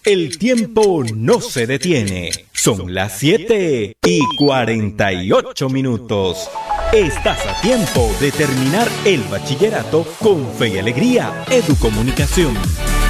El tiempo no se detiene. Son las 7:48. Estás a tiempo de terminar el bachillerato con fe y alegría. Educomunicación.